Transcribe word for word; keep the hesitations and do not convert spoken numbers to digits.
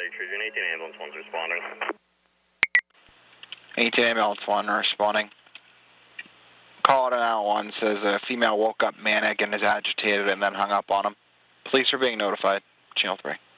Cruiser eighteen ambulance one's responding. eighteen ambulance one responding. Call to nine one one says a female woke up manic and is agitated and then hung up on him. Police are being notified. Channel three.